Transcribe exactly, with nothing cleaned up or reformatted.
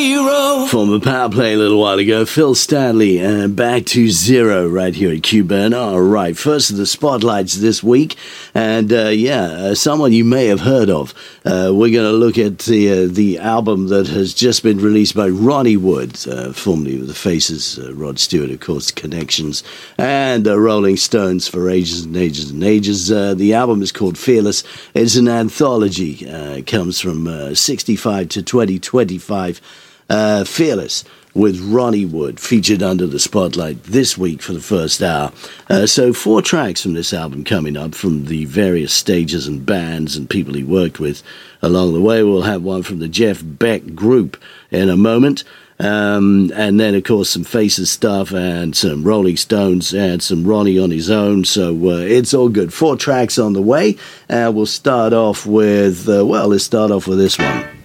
Former power play a little while ago, Phil Stanley, and Back to Zero right here at Q B N. All right, first of the spotlights this week, and uh, yeah, uh, someone you may have heard of. Uh, we're going to look at the uh, the album that has just been released by Ronnie Wood, uh, formerly of the Faces, uh, Rod Stewart, of course, Connections, and uh, Rolling Stones for ages and ages and ages. Uh, the album is called Fearless. It's an anthology. Uh, it comes from uh, sixty-five to twenty twenty-five. Uh, Fearless with Ronnie Wood featured under the spotlight this week for the first hour. Uh, so four tracks from this album coming up from the various stages and bands and people he worked with along the way. We'll have one from the Jeff Beck Group in a moment. Um, and then, of course, some Faces stuff and some Rolling Stones and some Ronnie on his own. So uh, it's all good. Four tracks on the way. Uh, we'll start off with, uh, well, let's start off with this one.